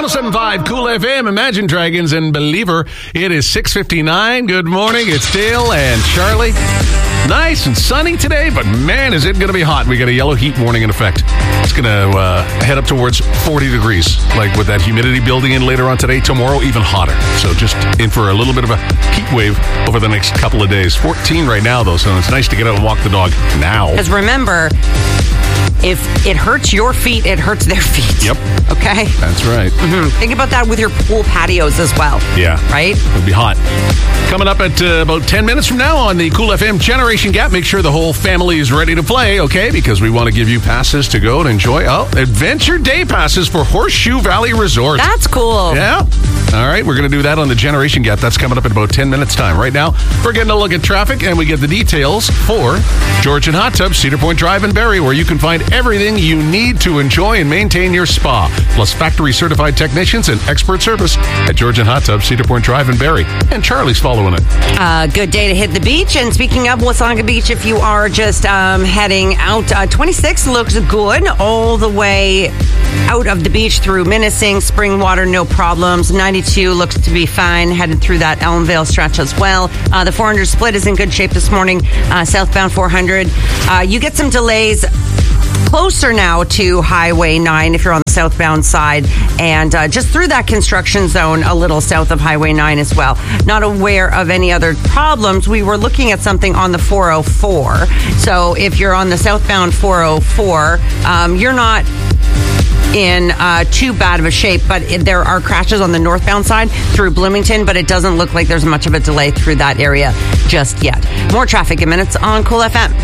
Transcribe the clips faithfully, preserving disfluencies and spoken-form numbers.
oh seven point five Cool F M, Imagine Dragons and Believer. It is six fifty-nine. Good morning. It's Dale and Charlie. Nice and sunny today, but man, is it going to be hot. We got a yellow heat warning in effect. It's going to uh, head up towards forty degrees, like with that humidity building in later on today. Tomorrow, even hotter. So just in for a little bit of a heat wave over the next couple of days. fourteen right now, though, so it's nice to get out and walk the dog now. Because remember, if it hurts your feet, it hurts their feet. Yep. Okay? That's right. Mm-hmm. Think about that with your pool patios as well. Yeah. Right? It'll be hot. Coming up at uh, about ten minutes from now on the Cool F M Generation Gap. Make sure the whole family is ready to play, okay? Because we want to give you passes to go and enjoy, oh, Adventure Day passes for Horseshoe Valley Resort. That's cool. Yeah. All right, we're going to do that on the Generation Gap. That's coming up in about ten minutes' time. Right now, we're getting a look at traffic, and we get the details for Georgian Hot Tub, Cedar Point Drive in Barrie, where you can find everything you need to enjoy and maintain your spa, plus factory-certified technicians and expert service at Georgian Hot Tub, Cedar Point Drive in Barrie. And Charlie's following it. Uh, good day to hit the beach. And speaking of Wasaga Beach, if you are just um, heading out, uh, twenty-six looks good all the way out of the beach through Minising, Springwater, no problems. ninety-two looks to be fine, headed through that Elmvale stretch as well. Uh, the four hundred split is in good shape this morning, uh, southbound four hundred. Uh, you get some delays closer now to Highway nine if you're on the southbound side, and uh, just through that construction zone a little south of Highway nine as well. Not aware of any other problems. We were looking at something on the four oh four. So if you're on the southbound four oh four, um, you're not in uh, too bad of a shape, but it, there are crashes on the northbound side through Bloomington, but it doesn't look like there's much of a delay through that area just yet. More traffic in minutes on Cool F M.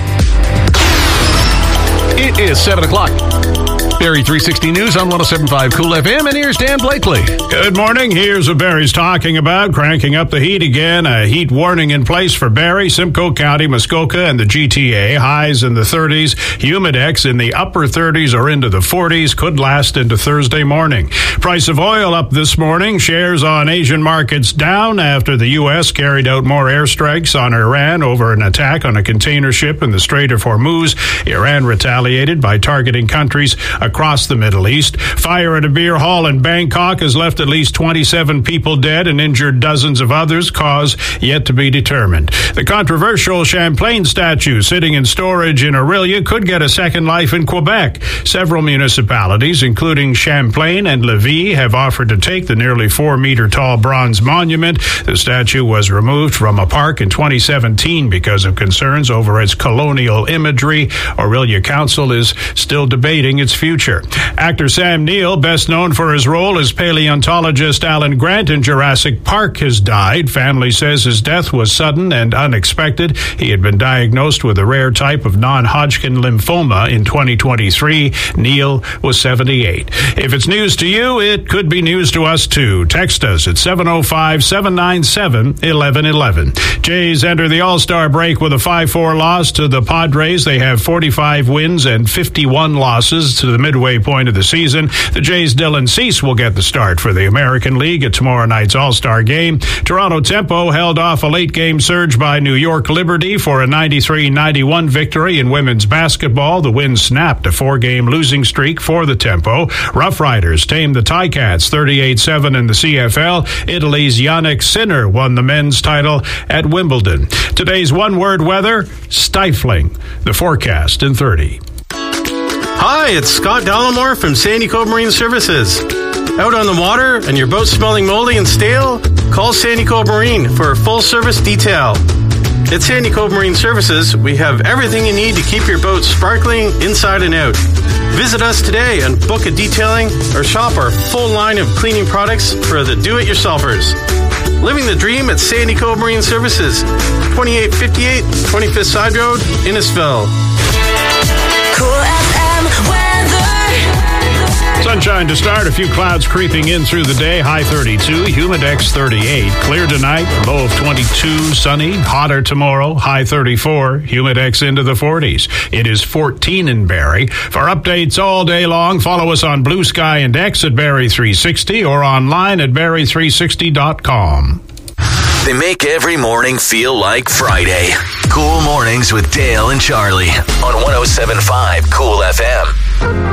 It is seven o'clock. Barrie three sixty News on one oh seven point five Cool F M, and here's Dan Blakely. Good morning. Here's what Barrie's talking about. Cranking up the heat again. A heat warning in place for Barrie, Simcoe County, Muskoka, and the G T A. Highs in the thirties. Humidex in the upper thirties or into the forties. Could last into Thursday morning. Price of oil up this morning. Shares on Asian markets down after the U S carried out more airstrikes on Iran over an attack on a container ship in the Strait of Hormuz. Iran retaliated by targeting countries across the Middle East. Fire at a beer hall in Bangkok has left at least twenty-seven people dead and injured dozens of others, cause yet to be determined. The controversial Champlain statue sitting in storage in Orillia could get a second life in Quebec. Several municipalities, including Champlain and Lévis, have offered to take the nearly four-meter tall bronze monument. The statue was removed from a park in twenty seventeen because of concerns over its colonial imagery. Orillia Council is still debating its future. Actor Sam Neill, best known for his role as paleontologist Alan Grant in Jurassic Park, has died. Family says his death was sudden and unexpected. He had been diagnosed with a rare type of non-Hodgkin lymphoma in twenty twenty-three. Neill was seventy-eight. If it's news to you, it could be news to us too. Text us at seven oh five, seven nine seven, one one one one. Jays enter the All-Star break with a five four loss to the Padres. They have forty-five wins and fifty-one losses to the midway point of the season. The Jays' Dylan Cease will get the start for the American League at tomorrow night's All-Star game. Toronto Tempo held off a late-game surge by New York Liberty for a ninety-three ninety-one victory in women's basketball. The win snapped a four-game losing streak for the Tempo. Rough Riders tamed the Ticats thirty-eight seven in the C F L. Italy's Yannick Sinner won the men's title at Wimbledon. Today's one-word weather, stifling. The forecast in thirty. Hi, it's Scott Dollamore from Sandy Cove Marine Services. Out on the water and your boat smelling moldy and stale? Call Sandy Cove Marine for a full-service detail. At Sandy Cove Marine Services, we have everything you need to keep your boat sparkling inside and out. Visit us today and book a detailing or shop our full line of cleaning products for the do-it-yourselfers. Living the dream at Sandy Cove Marine Services, twenty-eight fifty-eight twenty-fifth Side Road, Innisfil. Cool F M weather. Sunshine to start, a few clouds creeping in through the day, high thirty-two, Humidex thirty-eight. Clear tonight, low of twenty-two, sunny, hotter tomorrow, high thirty-four, Humidex into the forties. It is fourteen in Barrie. For updates all day long, follow us on Blue Sky and X at Barrie three sixty or online at barrie three sixty dot com. They make every morning feel like Friday. Cool Mornings with Dale and Charlie on one oh seven point five Cool F M.